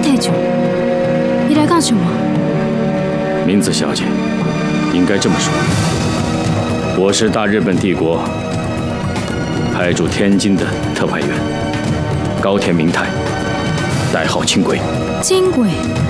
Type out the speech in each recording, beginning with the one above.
太久，你来干什么？ 明子小姐，应该这么说，我是大日本帝国派驻天津的特派员高田明太，代号金贵。 金贵，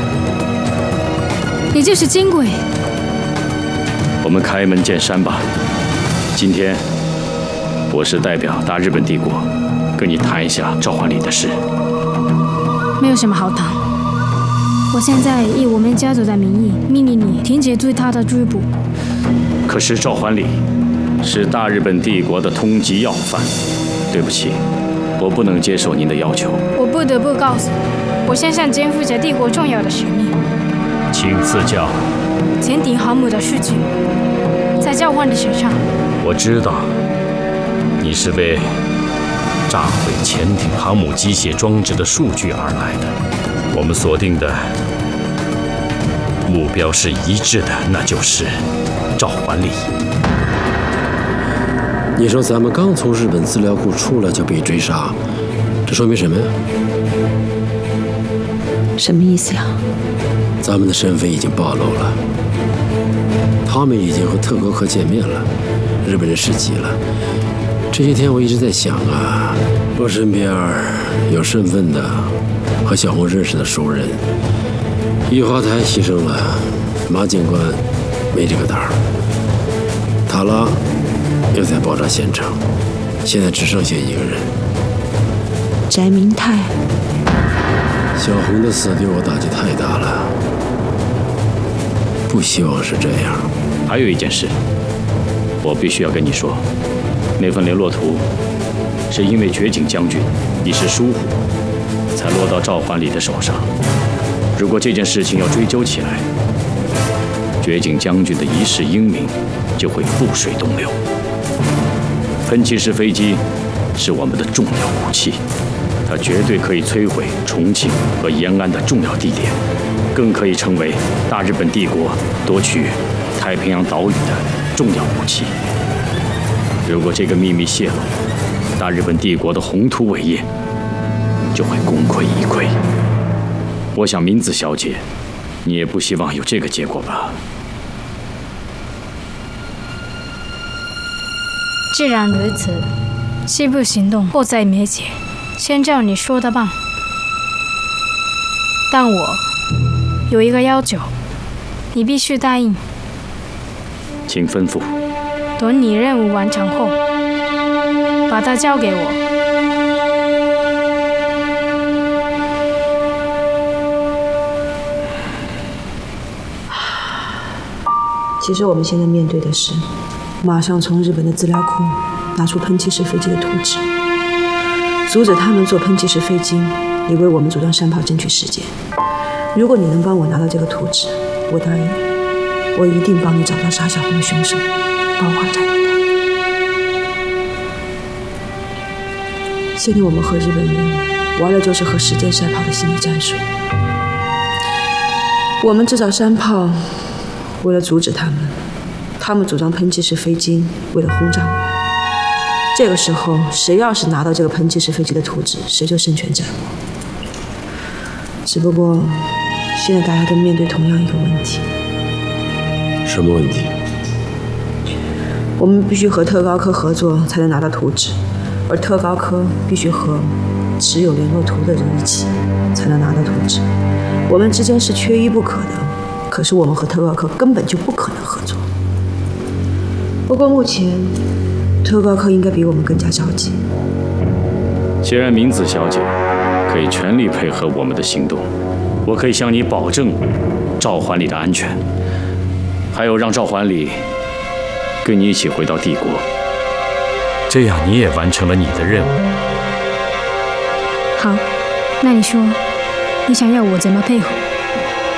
你就是金贵。 我们开门见山吧，今天我是代表大日本帝国跟你谈一下召唤里的事。 没有什么好谈。我现在以我们家族的名义命令你停止对他的追捕。 可是召唤里是大日本帝国的通缉要犯，对不起，我不能接受您的要求。 我不得不告诉你，我身上肩负着帝国重要的使命。 请赐教。 潜艇航母的数据在召唤里身上。 我知道，你是为炸毁潜艇航母机械装置的数据而来的。我们锁定的目标是一致的，那就是召唤力。 你说咱们刚从日本资料库出来就被追杀，这说明什么呀？ 什么意思呀？ 咱们的身份已经暴露了，他们已经和特高科见面了，日本人识急了。这些天我一直在想啊，我身边有身份的和小红认识的熟人，玉华台牺牲了，马警官没这个胆儿，塔拉又在爆炸现场，现在只剩下一个人， 翟明泰。 小红的死对我打击太大了，不希望是这样。 还有一件事，我必须要跟你说，那份联络图是因为绝景将军一时疏忽，才落到召唤里的手上。如果这件事情要追究起来，绝景将军的一世英名就会覆水东流。喷气式飞机是我们的重要武器，它绝对可以摧毁重庆和延安的重要地点，更可以成为大日本帝国夺取太平洋岛屿的重要武器。如果这个秘密泄露，大日本帝国的宏图伟业就会功亏一篑。我想明子小姐，你也不希望有这个结果吧？ 既然如此，西部行动迫在眉睫，先照你说的办。但我有一个要求，你必须答应。 请吩咐。 等你任务完成后，把它交给我。 其实我们现在面对的是，马上从日本的资料库拿出喷气式飞机的图纸，阻止他们做喷气式飞机，也为我们阻断山炮争取时间。如果你能帮我拿到这个图纸，我答应，我一定帮你找到杀小红的凶手，包括翟明泰。现在我们和日本人玩的就是和时间赛跑的心理战术。我们制造山炮，为了阻止他们；他们组装喷气式飞机，为了轰炸我们。这个时候，谁要是拿到这个喷气式飞机的图纸，谁就胜券在握。只不过，现在大家都面对同样一个问题。 什么问题？ 我们必须和特高科合作才能拿到图纸，而特高科必须和持有联络图的人一起才能拿到图纸。我们之间是缺一不可的，可是我们和特高科根本就不可能合作。不过目前，特高科应该比我们更加着急。 既然明子小姐可以全力配合我们的行动，我可以向你保证召唤里的安全，还有让召唤里跟你一起回到帝国，这样你也完成了你的任务。 好，那你说，你想要我怎么配合？